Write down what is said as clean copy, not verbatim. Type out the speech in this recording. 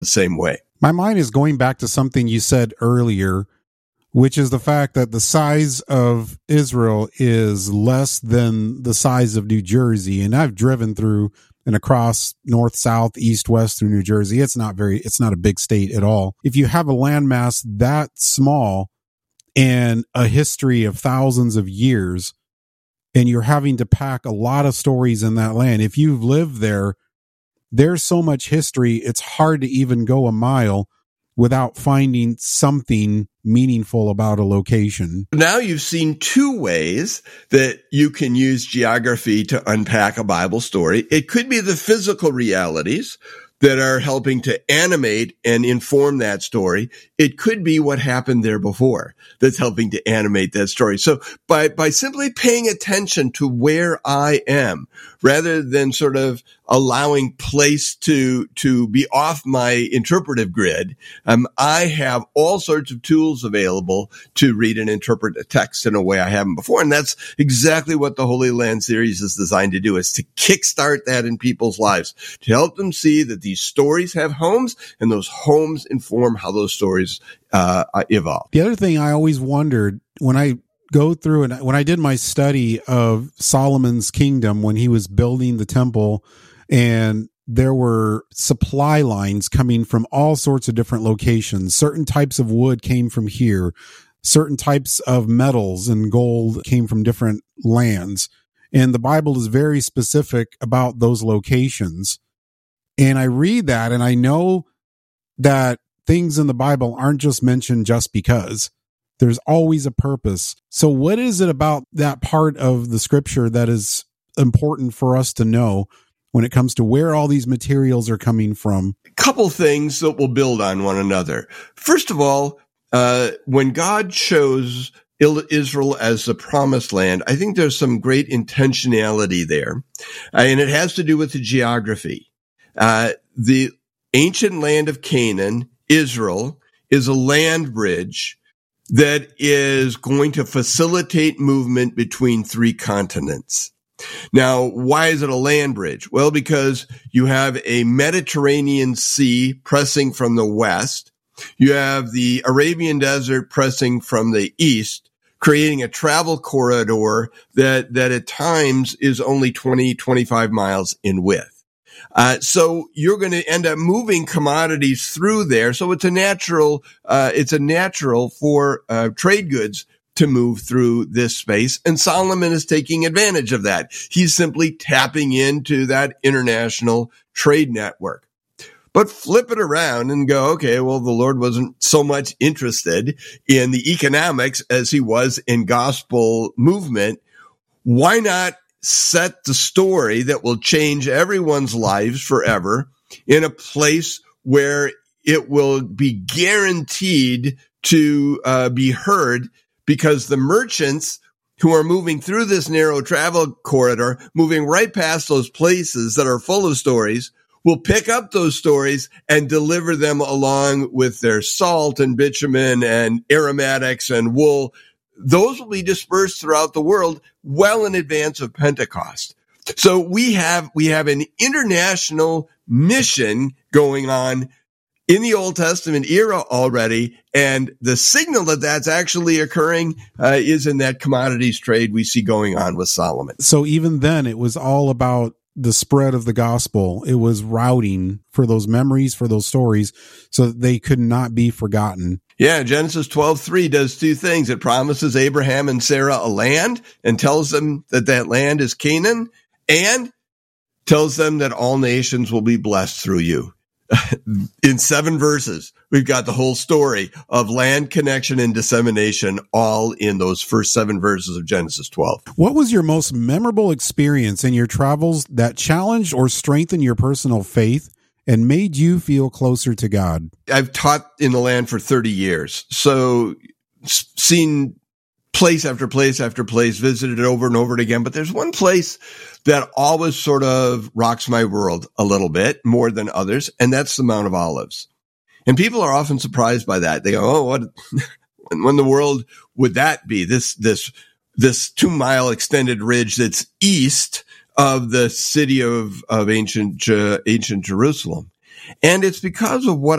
the same way. My mind is going back to something you said earlier, which is the fact that the size of Israel is less than the size of New Jersey. And I've driven through and across north, south, east, west through New Jersey. It's not a big state at all. If you have a landmass that small and a history of thousands of years, and you're having to pack a lot of stories in that land, if you've lived there, there's so much history, it's hard to even go a mile without finding something meaningful about a location. Now you've seen two ways that you can use geography to unpack a Bible story. It could be the physical realities that are helping to animate and inform that story. It could be what happened there before that's helping to animate that story. So by simply paying attention to where I am, rather than sort of allowing place to be off my interpretive grid, I have all sorts of tools available to read and interpret a text in a way I haven't before. And that's exactly what the Holy Land series is designed to do, is to kickstart that in people's lives, to help them see that these stories have homes, and those homes inform how those stories evolve. The other thing I always wondered when I go through and when I did my study of Solomon's kingdom, when he was building the temple, and there were supply lines coming from all sorts of different locations. Certain types of wood came from here. Certain types of metals and gold came from different lands. And the Bible is very specific about those locations. And I read that and I know that things in the Bible aren't just mentioned just because. There's always a purpose. So what is it about that part of the scripture that is important for us to know when it comes to where all these materials are coming from? A couple things that will build on one another. First of all, when God chose Israel as the promised land, I think there's some great intentionality there. And it has to do with the geography. The ancient land of Canaan, Israel, is a land bridge that is going to facilitate movement between three continents. Now, why is it a land bridge? Well, because you have a Mediterranean Sea pressing from the west. You have the Arabian Desert pressing from the east, creating a travel corridor that at times is only 20, 25 miles in width. So you're going to end up moving commodities through there. So it's a natural for trade goods to move through this space. And Solomon is taking advantage of that. He's simply tapping into that international trade network. But flip it around and go, okay, well, the Lord wasn't so much interested in the economics as he was in gospel movement. Why not set the story that will change everyone's lives forever in a place where it will be guaranteed to be heard, because the merchants who are moving through this narrow travel corridor, moving right past those places that are full of stories, will pick up those stories and deliver them along with their salt and bitumen and aromatics and wool. Those will be dispersed throughout the world well in advance of Pentecost. So we have an international mission going on in the Old Testament era already, and the signal that that's actually occurring is in that commodities trade we see going on with Solomon. So even then, it was all about the spread of the gospel. It was routing for those memories, for those stories, so that they could not be forgotten. Yeah, Genesis 12:3 does two things. It promises Abraham and Sarah a land and tells them that land is Canaan, and tells them that all nations will be blessed through you. In 7 verses, we've got the whole story of land connection and dissemination all in those first 7 verses of Genesis 12. What was your most memorable experience in your travels that challenged or strengthened your personal faith and made you feel closer to God? I've taught in the land for 30 years, so seen place after place after place, visited it over and over again. But there's one place that always sort of rocks my world a little bit more than others, and that's the Mount of Olives. And people are often surprised by that. They go, "Oh, what? When the world would that be? This 2-mile extended ridge that's east of the city of ancient Jerusalem." And it's because of what